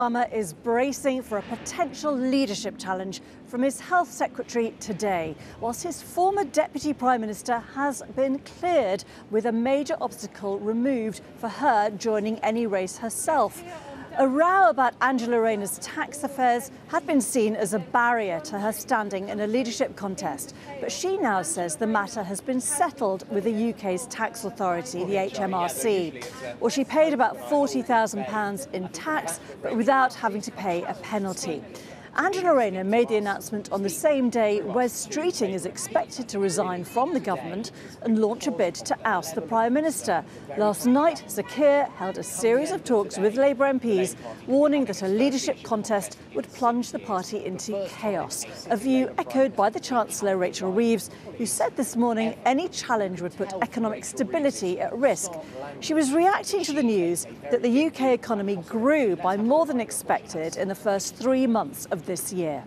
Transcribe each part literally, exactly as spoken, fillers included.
Starmer is bracing for a potential leadership challenge from his health secretary today, whilst his former deputy prime minister has been cleared with a major obstacle removed for her joining any race herself. A row about Angela Rayner's tax affairs had been seen as a barrier to her standing in a leadership contest, but she now says the matter has been settled with the U K's tax authority, the H M R C. Well, she paid about forty thousand pounds in tax, but without having to pay a penalty. Angela Rayner made the announcement on the same day Wes Streeting is expected to resign from the government and launch a bid to oust the Prime Minister. Last night, Sir Keir held a series of talks with Labour M Ps, warning that a leadership contest would plunge the party into chaos, a view echoed by the Chancellor, Rachel Reeves, who said this morning any challenge would put economic stability at risk. She was reacting to the news that the U K economy grew by more than expected in the first three months of this year.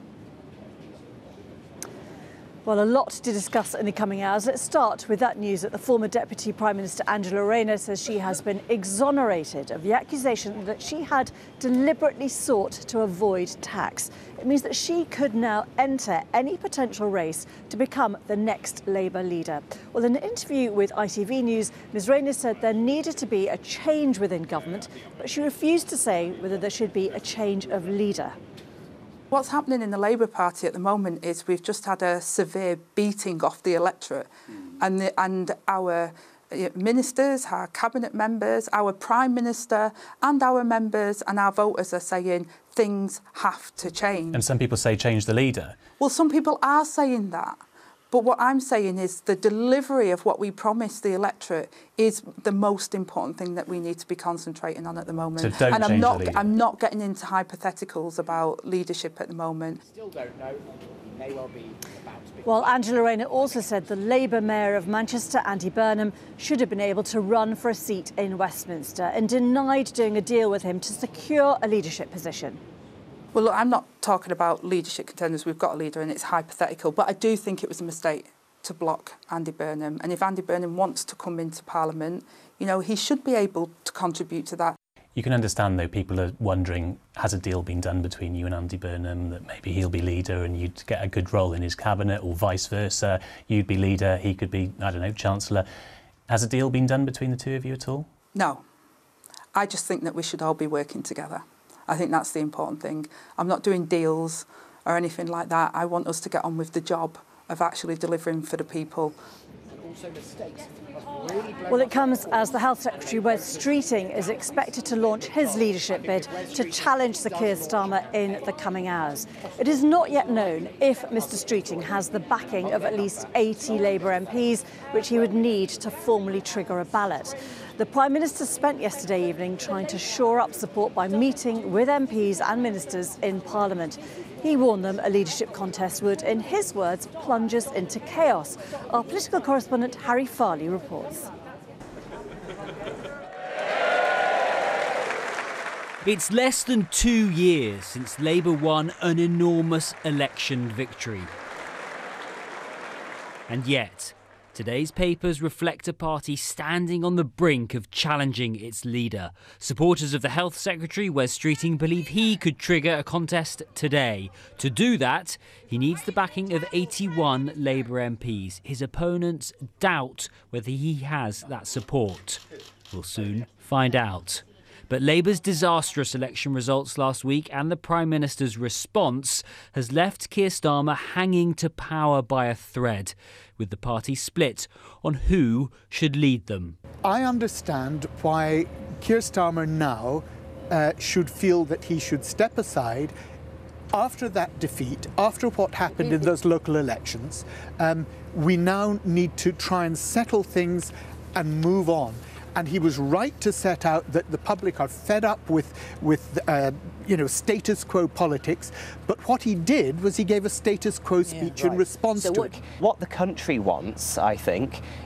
Well, a lot to discuss in the coming hours. Let's start with that news that the former Deputy Prime Minister Angela Rayner says she has been exonerated of the accusation that she had deliberately sought to avoid tax. It means that she could now enter any potential race to become the next Labour leader. Well, in an interview with I T V News, Ms Rayner said there needed to be a change within government, but she refused to say whether there should be a change of leader. What's happening in the Labour Party at the moment is we've just had a severe beating off the electorate, mm. and, the, and our ministers, our cabinet members, our Prime Minister and our members and our voters are saying things have to change. And some people say change the leader. Well, some people are saying that. But what I'm saying is the delivery of what we promised the electorate is the most important thing that we need to be concentrating on at the moment. So don't and I'm change not, the leader. I'm not getting into hypotheticals about leadership at the moment. Still don't know. May well be about to be. Well, Angela Rayner also said the Labour Mayor of Manchester, Andy Burnham, should have been able to run for a seat in Westminster and denied doing a deal with him to secure a leadership position. Well, look, I'm not talking about leadership contenders. We've got a leader and it's hypothetical. But I do think it was a mistake to block Andy Burnham. And if Andy Burnham wants to come into Parliament, you know, he should be able to contribute to that. You can understand, though, people are wondering, has a deal been done between you and Andy Burnham that maybe he'll be leader and you'd get a good role in his cabinet, or vice versa? You'd be leader, he could be, I don't know, Chancellor. Has a deal been done between the two of you at all? No. I just think that we should all be working together. I think that's the important thing. I'm not doing deals or anything like that. I want us to get on with the job of actually delivering for the people. Also mistakes. Really well, it comes as the Health Secretary, Wes Streeting, is expected to launch his leadership bid to challenge Sir Keir Starmer in the coming hours. It is not yet known if Mr Streeting has the backing of at least eighty Labour M Ps, which he would need to formally trigger a ballot. The Prime Minister spent yesterday evening trying to shore up support by meeting with M Ps and ministers in Parliament. He warned them a leadership contest would, in his words, plunge us into chaos. Our political correspondent Harry Farley reports. It's less than two years since Labour won an enormous election victory. And yet, today's papers reflect a party standing on the brink of challenging its leader. Supporters of the Health Secretary, Wes Streeting, believe he could trigger a contest today. To do that, he needs the backing of eighty-one Labour M Ps. His opponents doubt whether he has that support. We'll soon find out. But Labour's disastrous election results last week and the Prime Minister's response has left Keir Starmer hanging to power by a thread, with the party split on who should lead them. I understand why Keir Starmer now uh, should feel that he should step aside after that defeat, after what happened in those local elections. Um, we now need to try and settle things and move on. And he was right to set out that the public are fed up with, with uh, you know, status quo politics. But what he did was he gave a status quo speech yeah, right. in response so to what, it. What the country wants, I think,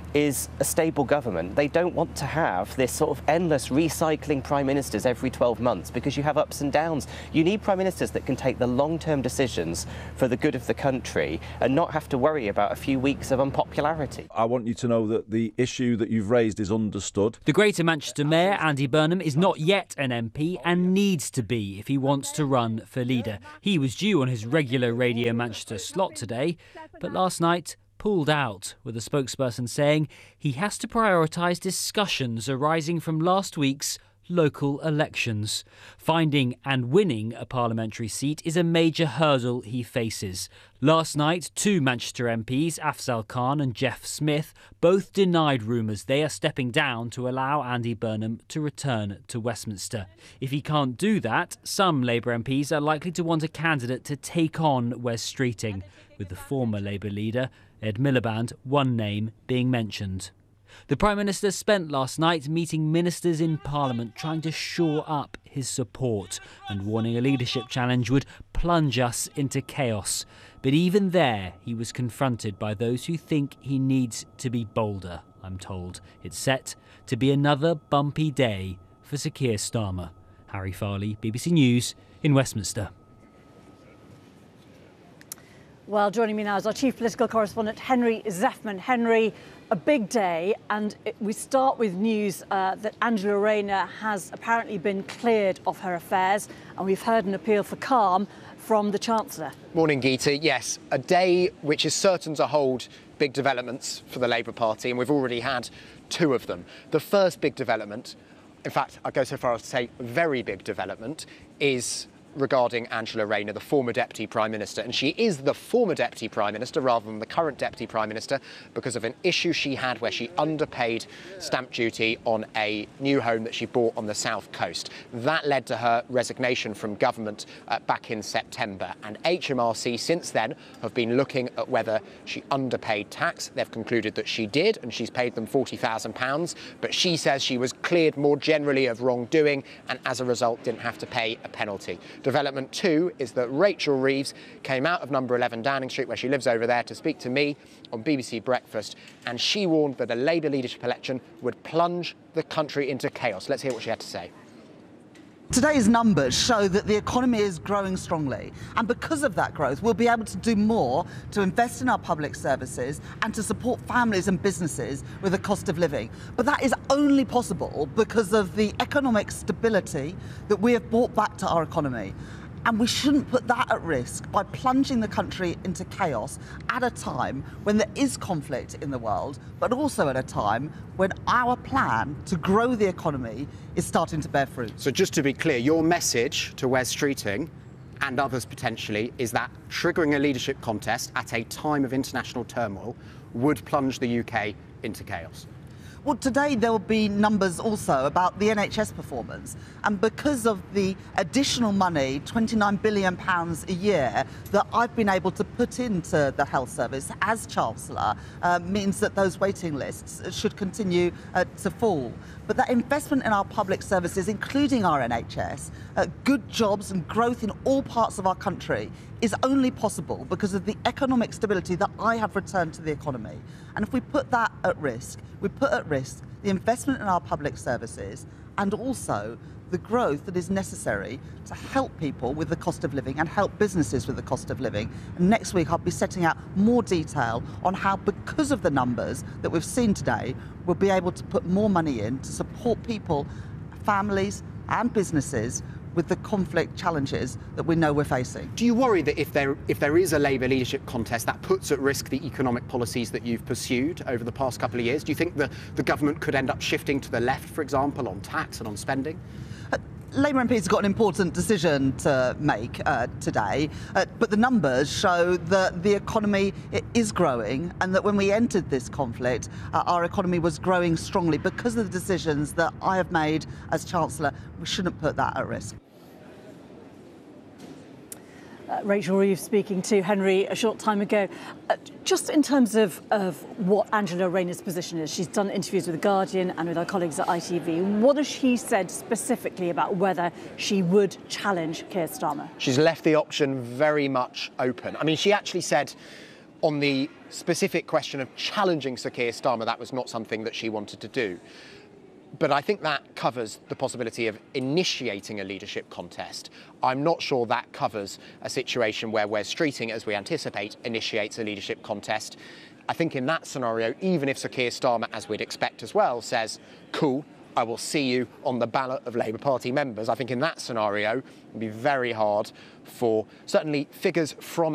is a stable government. They don't want to have this sort of endless recycling prime ministers every twelve months, because you have ups and downs. You need prime ministers that can take the long-term decisions for the good of the country and not have to worry about a few weeks of unpopularity. I want you to know that the issue that you've raised is understood. The Greater Manchester Mayor, Andy Burnham, is not yet an M P and needs to be if he wants to run for leader. He was due on his regular Radio Manchester slot today, but last night pulled out, with a spokesperson saying he has to prioritise discussions arising from last week's local elections. Finding and winning a parliamentary seat is a major hurdle he faces. Last night, two Manchester M Ps, Afzal Khan and Jeff Smith, both denied rumours they are stepping down to allow Andy Burnham to return to Westminster. If he can't do that, some Labour M Ps are likely to want a candidate to take on Wes Streeting, with the former Labour leader, Ed Miliband, one name being mentioned. The Prime Minister spent last night meeting ministers in Parliament trying to shore up his support and warning a leadership challenge would plunge us into chaos. But even there, he was confronted by those who think he needs to be bolder, I'm told. It's set to be another bumpy day for Sir Keir Starmer. Harry Farley, B B C News in Westminster. Well, joining me now is our chief political correspondent, Henry Zeffman. Henry, a big day, and it, we start with news uh, that Angela Rayner has apparently been cleared of her affairs, and we've heard an appeal for calm from the Chancellor. Morning, Geeta. Yes, a day which is certain to hold big developments for the Labour Party, and we've already had two of them. The first big development, in fact, I'd go so far as to say very big development, is regarding Angela Rayner, the former Deputy Prime Minister. And she is the former Deputy Prime Minister rather than the current Deputy Prime Minister because of an issue she had where she underpaid stamp duty on a new home that she bought on the south coast. That led to her resignation from government uh, back in September. And H M R C since then have been looking at whether she underpaid tax. They've concluded that she did, and she's paid them forty thousand pounds. But she says she was cleared more generally of wrongdoing and as a result didn't have to pay a penalty. Development two is that Rachel Reeves came out of number eleven Downing Street, where she lives over there, to speak to me on B B C Breakfast, and she warned that a Labour leadership election would plunge the country into chaos. Let's hear what she had to say. Today's numbers show that the economy is growing strongly, and because of that growth we'll be able to do more to invest in our public services and to support families and businesses with the cost of living. But that is only possible because of the economic stability that we have brought back to our economy. And we shouldn't put that at risk by plunging the country into chaos at a time when there is conflict in the world, but also at a time when our plan to grow the economy is starting to bear fruit. So just to be clear, your message to Wes Streeting and others potentially is that triggering a leadership contest at a time of international turmoil would plunge the U K into chaos. Well, today there will be numbers also about the N H S performance, and because of the additional money, twenty-nine billion pounds a year, that I've been able to put into the health service as Chancellor, uh, means that those waiting lists should continue uh, to fall. But that investment in our public services, including our N H S, uh, good jobs and growth in all parts of our country is only possible because of the economic stability that I have returned to the economy. And if we put that at risk, we put at risk the investment in our public services and also the growth that is necessary to help people with the cost of living and help businesses with the cost of living. And next week I'll be setting out more detail on how, because of the numbers that we've seen today, we'll be able to put more money in to support people, families and businesses with the conflict challenges that we know we're facing. Do you worry that if there if there is a Labour leadership contest, that puts at risk the economic policies that you've pursued over the past couple of years? Do you think the, the government could end up shifting to the left, for example, on tax and on spending? Uh, Labour M Ps have got an important decision to make uh, today, uh, but the numbers show that the economy is growing and that when we entered this conflict, uh, our economy was growing strongly. Because of the decisions that I have made as Chancellor, we shouldn't put that at risk. Uh, Rachel Reeves speaking to Henry a short time ago. Uh, just in terms of, of what Angela Rayner's position is, she's done interviews with The Guardian and with our colleagues at I T V. What has she said specifically about whether she would challenge Keir Starmer? She's left the option very much open. I mean, she actually said On the specific question of challenging Sir Keir Starmer, that was not something that she wanted to do. But I think that covers the possibility of initiating a leadership contest. I'm not sure that covers a situation where Wes Streeting, as we anticipate, initiates a leadership contest. I think in that scenario, even if Sir Keir Starmer, as we'd expect as well, says, cool, I will see you on the ballot of Labour Party members, I think in that scenario, it would be very hard for certainly figures from